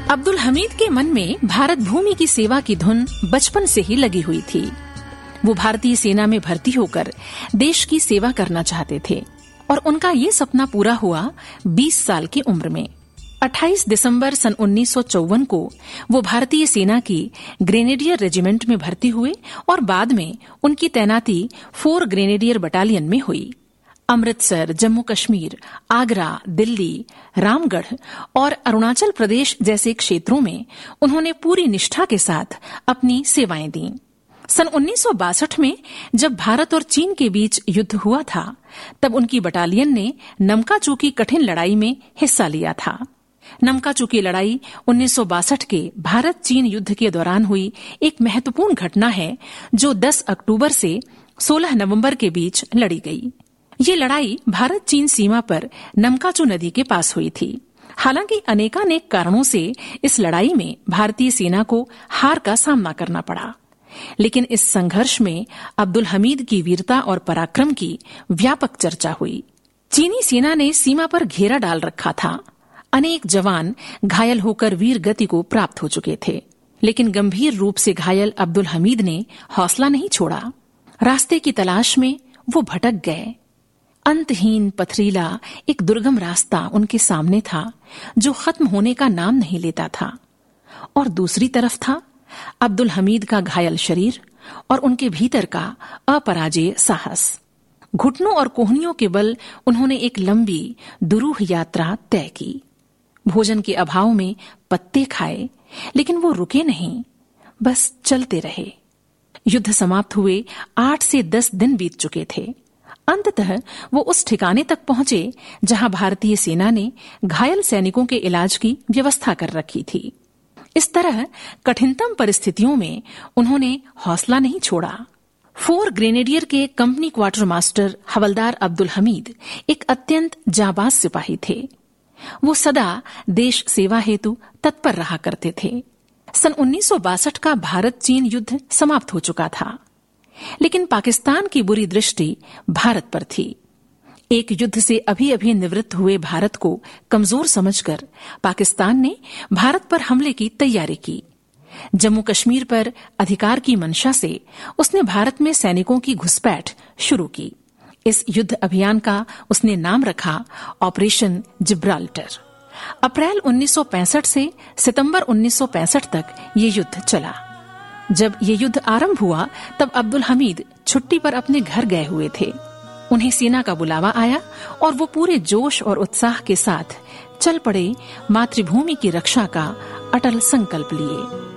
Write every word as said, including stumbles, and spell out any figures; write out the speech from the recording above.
अब्दुल हमीद के मन में भारत भूमि की सेवा की धुन बचपन से ही लगी हुई थी। वो भारतीय सेना में भर्ती होकर देश की सेवा करना चाहते थे और उनका ये सपना पूरा हुआ बीस साल की उम्र में। अट्ठाईस दिसंबर सन उन्नीस सौ चौवन को वो भारतीय सेना की ग्रेनेडियर रेजिमेंट में भर्ती हुए और बाद में उनकी तैनाती फोर ग्रेनेडियर बटालियन में हुई। अमृतसर, जम्मू कश्मीर, आगरा, दिल्ली, रामगढ़ और अरुणाचल प्रदेश जैसे क्षेत्रों में उन्होंने पूरी निष्ठा के साथ अपनी सेवाएं दी। सन उन्नीस सौ बासठ में जब भारत और चीन के बीच युद्ध हुआ था, तब उनकी बटालियन ने नमकाचू की कठिन लड़ाई में हिस्सा लिया था। नमकाचू की लड़ाई उन्नीस सौ बासठ के भारत चीन युद्ध के दौरान हुई एक महत्वपूर्ण घटना है, जो दस अक्टूबर से सोलह नवंबर के बीच लड़ी गई। ये लड़ाई भारत चीन सीमा पर नमकाचू नदी के पास हुई थी। हालांकि अनेकानेक कारणों से इस लड़ाई में भारतीय सेना को हार का सामना करना पड़ा, लेकिन इस संघर्ष में अब्दुल हमीद की वीरता और पराक्रम की व्यापक चर्चा हुई। चीनी सेना ने सीमा पर घेरा डाल रखा था। अनेक जवान घायल होकर वीर गति को प्राप्त हो चुके थे, लेकिन गंभीर रूप से घायल अब्दुल हमीद ने हौसला नहीं छोड़ा। रास्ते की तलाश में वो भटक गए। अंतहीन पथरीला एक दुर्गम रास्ता उनके सामने था, जो खत्म होने का नाम नहीं लेता था। और दूसरी तरफ था अब्दुल हमीद का घायल शरीर और उनके भीतर का अपराजेय साहस। घुटनों और कोहनियों के बल उन्होंने एक लंबी दुरूह यात्रा तय की। भोजन के अभाव में पत्ते खाए, लेकिन वो रुके नहीं, बस चलते रहे। युद्ध समाप्त हुए आठ से दस दिन बीत चुके थे। अंततः वो उस ठिकाने तक पहुंचे जहां भारतीय सेना ने घायल सैनिकों के इलाज की व्यवस्था कर रखी थी। इस तरह कठिनतम परिस्थितियों में उन्होंने हौसला नहीं छोड़ा। फोर ग्रेनेडियर के कंपनी क्वार्टर मास्टर हवलदार अब्दुल हमीद एक अत्यंत जाबाज सिपाही थे। वो सदा देश सेवा हेतु तत्पर रहा करते थे। सन उन्नीस सौ बासठ का भारत चीन युद्ध समाप्त हो चुका था, लेकिन पाकिस्तान की बुरी दृष्टि भारत पर थी। एक युद्ध से अभी अभी निवृत्त हुए भारत को कमजोर समझकर पाकिस्तान ने भारत पर हमले की तैयारी की। जम्मू कश्मीर पर अधिकार की मंशा से उसने भारत में सैनिकों की घुसपैठ शुरू की। इस युद्ध अभियान का उसने नाम रखा ऑपरेशन जिब्राल्टर। अप्रैल उन्नीस सौ पैंसठ से सितंबर उन्नीस सौ पैंसठ तक ये युद्ध चला। जब ये युद्ध आरंभ हुआ, तब अब्दुल हमीद छुट्टी पर अपने घर गए हुए थे। उन्हें सेना का बुलावा आया और वो पूरे जोश और उत्साह के साथ चल पड़े मातृभूमि की रक्षा का अटल संकल्प लिए।